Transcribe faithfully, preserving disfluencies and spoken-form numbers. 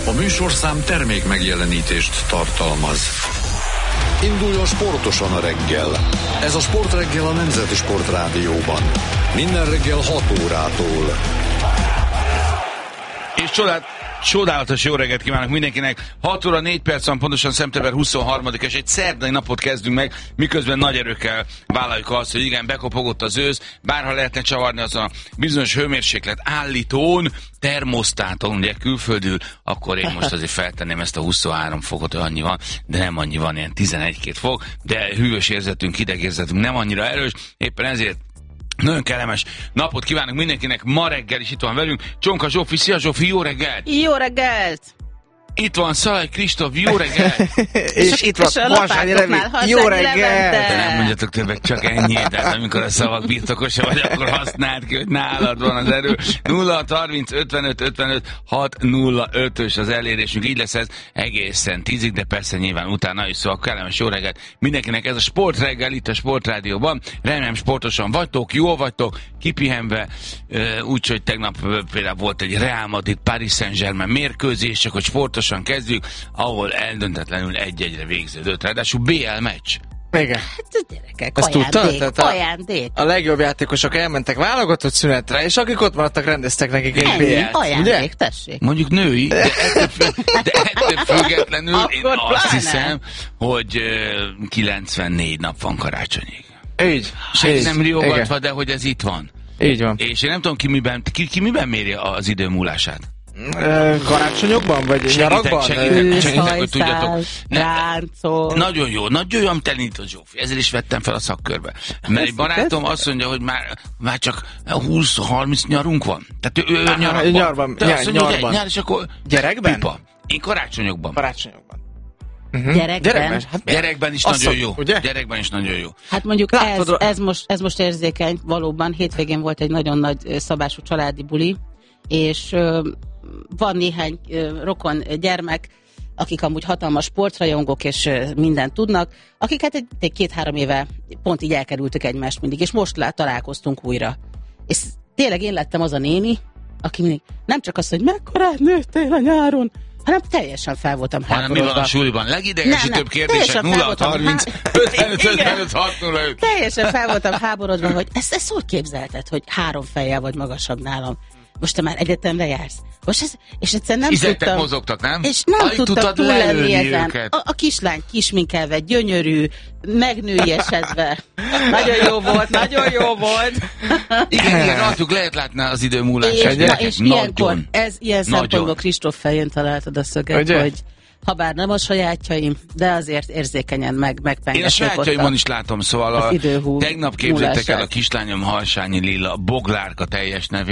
A műsorszám termék megjelenítést tartalmaz. Induljon sportosan a reggel. Ez a Sportreggel a Nemzeti Sportrádióban. Minden reggel hat órától. És csodát, csodálatos jó reggelt kívánok mindenkinek. hat óra négy perc van, pontosan szeptember huszonharmadika, és egy szerdai napot kezdünk meg, miközben nagy erőkkel vállaljuk azt, hogy igen, bekopogott az ősz, bárha lehetne csavarni az a bizonyos hőmérséklet állítón, termosztáton, ugye külföldül, akkor én most azért feltenném ezt a huszonhárom fokot, hogy annyi van, de nem annyi van, ilyen tizenegy-két fok, de hűvös érzetünk, hidegérzetünk nem annyira erős, éppen ezért nagyon kellemes napot kívánok mindenkinek, ma reggel is itt van velünk Csonka Zsófi. Szia Zsófi, jó reggelt! Jó reggelt! Itt van Szalai Kristóf, jó reggelt! és, és itt van Harsányi Levi, jó reggelt! De nem mondjatok többet, csak ennyi, tehát amikor a szavak birtokosa vagy, akkor használd ki, hogy nálad van az erő. nulla hat harminc ötvenöt ötvenöt hat nulla ötös az elérésünk, így lesz ez egészen tízig, de persze nyilván utána is, szóval kellemes jó reggelt mindenkinek. Ez a Sportreggel itt a Sportrádióban, remélem sportosan vagytok, jól vagytok, kipihenve, úgyhogy tegnap például volt egy Real Madrid Paris Saint-Germain mérkőzés, csak hogy sportos kezdjük, ahol eldöntetlenül egy-egyre végződött. Ráadásul bé el meccs. Igen. Hát gyerekek, Azt ajándék, tudta? ajándék. A legjobb játékosok elmentek válogatott szünetre, és akik ott maradtak, rendeztek nekik egy bé el-t. Ajándék, ugye? tessék. Mondjuk női, de ettől, de ettől függetlenül én Akkor azt pláne. hiszem, hogy uh, kilencvennégy nap van karácsonyig. Így. Senki így. nem riogatva, Igen. de hogy ez itt van. Így van. És én nem tudom, ki miben, ki, ki miben méri az idő múlását. Ö, karácsonyokban, vagy Segítek, nyarakban? segítek. Ö, Segítek, hogy tudjatok. Hajszál, Ne- ráncol. Nagyon jó, nagyon jó, amit elindított Zsófi. Ezért is vettem fel a szakkörbe. Mert egy barátom azt mondja, hogy már, már csak húsz-harminc nyarunk van. Tehát ő, ő Á, nyarban. nyarban, Te nyár- azt mondja, hogy nyarban. egy nyár, és akkor Gyerekben? pipa. Én karácsonyokban. Karácsonyokban. Uh-huh. Gyerekben? Gyerekben? Hát, Gyerekben is Azt nagyon szok- jó. ugye? Gyerekben is nagyon jó. Hát mondjuk Látod, ez, ez, most, ez most érzékeny, valóban. Hétvégén volt egy nagyon nagy ö, szabású családi buli, és ö, van néhány ö, rokon ö, gyermek, akik amúgy hatalmas sportrajongók, és ö, mindent tudnak, akik hát egy, egy két-három éve pont így elkerültük egymást mindig, és most lá, találkoztunk újra. És tényleg én lettem az a néni, aki mindig nem csak azt, hogy mekkorát nőttél a nyáron, hanem teljesen fel voltam Hanem mi van háborodva. a suliban? Legidegesítőbb Nem, nem, kérdések teljesen nulla fel hat voltam harminc há- ötvenöt Igen. ötvenöt hat nulla öt. Teljesen fel voltam háborodva, hogy ezt, ezt hogy képzelted, hogy három fejjel vagy magasabb nálam. Most te már egyetemre jársz. Most ez, és egyszerűen nem Fizettek, tudtam. mozogtak, nem? És nem Alig tudtam tudtad túl lenni lelőni ezen. őket. A, a kislány kisminkelve, gyönyörű, megnőjesedve. Nagyon jó volt, nagyon jó volt. Igen, igen, rajtuk lehet látni az idő És, múlását. na, és ilyenkor, Nagyon. ez ilyen Nagyon. szempontból Kristóf fején találtad a szöget, Ugye? hogy ha bár nem a sajátjaim, de azért érzékenyen meg, Én a megpengették ott sajátjaimon is látom, szóval az a, időhú tegnap képzeltek el a múlását. kislányom Harsányi Lilla Boglárka teljes nevét.